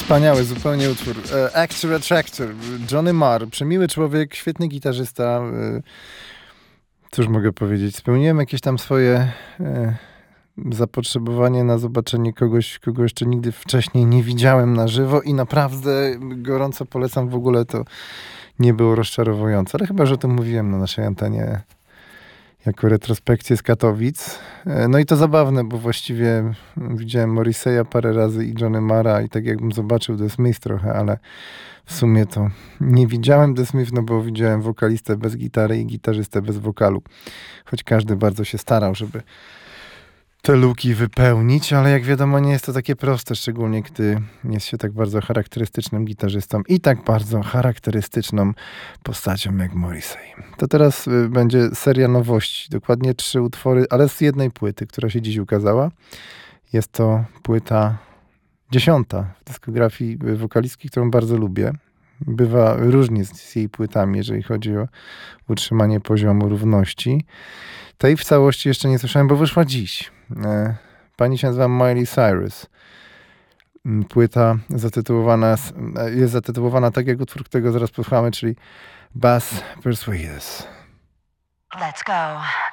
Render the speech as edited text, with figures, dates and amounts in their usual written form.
Wspaniały zupełnie utwór. Actor Attractor, Johnny Marr, przemiły człowiek, świetny gitarzysta. Cóż mogę powiedzieć? Spełniłem jakieś tam swoje zapotrzebowanie na zobaczenie kogoś, kogo jeszcze nigdy wcześniej nie widziałem na żywo i naprawdę gorąco polecam. W ogóle to nie było rozczarowujące, ale chyba, że o tym mówiłem na naszej antenie jako retrospekcję z Katowic. No i to zabawne, bo właściwie widziałem Morrissey'a parę razy i Johnny Marra i tak jakbym zobaczył The Smith trochę, ale w sumie to nie widziałem The Smith, no bo widziałem wokalistę bez gitary i gitarzystę bez wokalu. Choć każdy bardzo się starał, żeby te luki wypełnić, ale jak wiadomo nie jest to takie proste, szczególnie gdy jest się tak bardzo charakterystycznym gitarzystą i tak bardzo charakterystyczną postacią jak Morrissey. To teraz będzie seria nowości, dokładnie 3 utwory, ale z jednej płyty, która się dziś ukazała. Jest to płyta 10 w dyskografii wokalistki, którą bardzo lubię. Bywa różnie z jej płytami, jeżeli chodzi o utrzymanie poziomu równości. Tej w całości jeszcze nie słyszałem, bo wyszła dziś. Pani się nazywa Miley Cyrus. Płyta jest zatytułowana tak jak utwór, którego zaraz posłuchamy, czyli Bass Persuaders. Let's go.